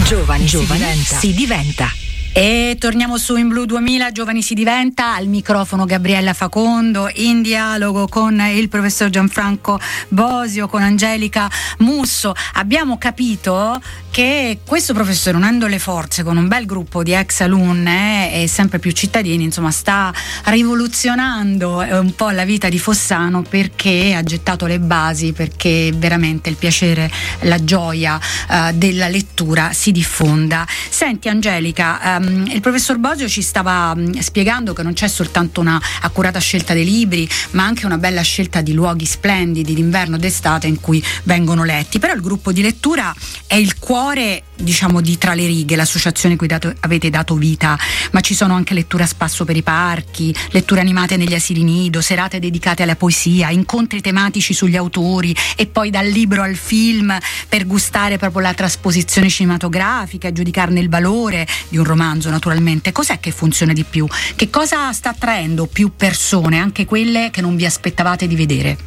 Giovani si diventa. E torniamo su In Blu 2000, Giovani si diventa, al microfono Gabriella Facondo, in dialogo con il professor Gianfranco Bosio, con Angelica Musso. Abbiamo capito che questo professore, unendo le forze con un bel gruppo di ex alunne e sempre più cittadini, insomma, sta rivoluzionando un po' la vita di Fossano, perché ha gettato le basi perché veramente il piacere, la gioia della lettura si diffonda. Senti Angelica, il professor Bosio ci stava spiegando che non c'è soltanto una accurata scelta dei libri, ma anche una bella scelta di luoghi splendidi d'inverno, d'estate in cui vengono letti. Però il gruppo di lettura è il cuore, diciamo, di Tra le righe, l'associazione cui avete dato vita, ma ci sono anche letture a spasso per i parchi, letture animate negli asili nido, serate dedicate alla poesia, incontri tematici sugli autori e poi dal libro al film per gustare proprio la trasposizione cinematografica e giudicarne il valore di un romanzo. Naturalmente, cos'è che funziona di più? Che cosa sta attraendo più persone, anche quelle che non vi aspettavate di vedere?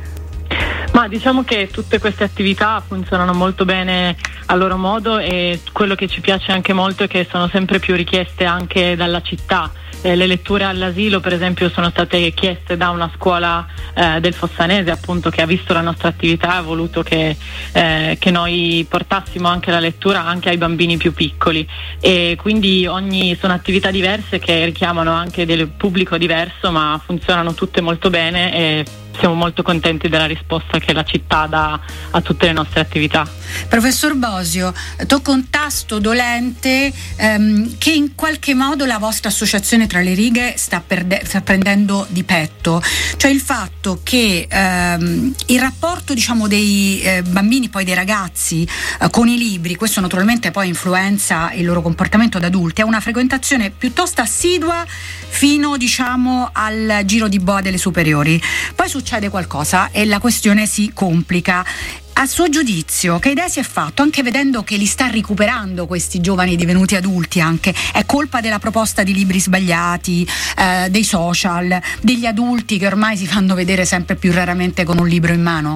Ma diciamo che tutte queste attività funzionano molto bene a loro modo, e quello che ci piace anche molto è che sono sempre più richieste anche dalla città. Le letture all'asilo, per esempio, sono state chieste da una scuola del Fossanese, appunto, che ha visto la nostra attività e ha voluto che noi portassimo anche la lettura anche ai bambini più piccoli, e quindi sono attività diverse che richiamano anche del pubblico diverso, ma funzionano tutte molto bene e siamo molto contenti della risposta che la città dà a tutte le nostre attività. Professor Bosio, tocca un tasto dolente che in qualche modo la vostra associazione Tra le righe sta prendendo di petto, cioè il fatto che il rapporto, diciamo, dei bambini, poi dei ragazzi con i libri, questo naturalmente poi influenza il loro comportamento da adulti, è una frequentazione piuttosto assidua fino, diciamo, al giro di boa delle superiori. Poi succede qualcosa e la questione si complica. A suo giudizio, che idea si è fatto, anche vedendo che li sta recuperando questi giovani divenuti adulti anche? È colpa della proposta di libri sbagliati, dei social, degli adulti che ormai si fanno vedere sempre più raramente con un libro in mano?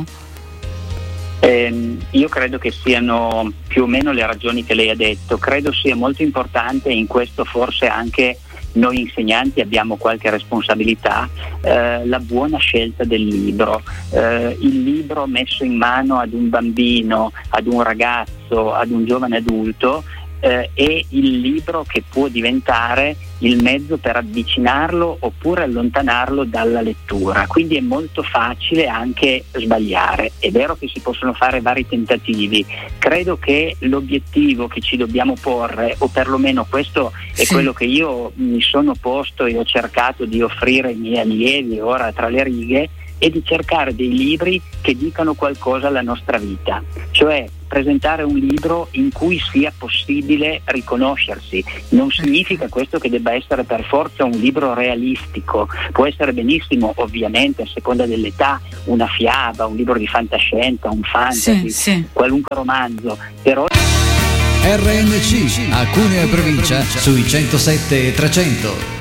Io credo che siano più o meno le ragioni che lei ha detto. Credo sia molto importante, in questo forse anche noi insegnanti abbiamo qualche responsabilità, la buona scelta del libro. Il libro messo in mano ad un bambino, ad un ragazzo, ad un giovane adulto, è il libro che può diventare il mezzo per avvicinarlo oppure allontanarlo dalla lettura, quindi è molto facile anche sbagliare. È vero che si possono fare vari tentativi, credo che l'obiettivo che ci dobbiamo porre, o perlomeno questo è quello che io mi sono posto e ho cercato di offrire ai miei allievi ora Tra le righe, è di cercare dei libri che dicano qualcosa alla nostra vita, cioè presentare un libro in cui sia possibile riconoscersi. Non significa questo che debba essere per forza un libro realistico, può essere benissimo, ovviamente, a seconda dell'età, una fiaba, un libro di fantascienza, un fantasy, qualunque romanzo, però RNC a Cuneo e provincia sui 107 e 300.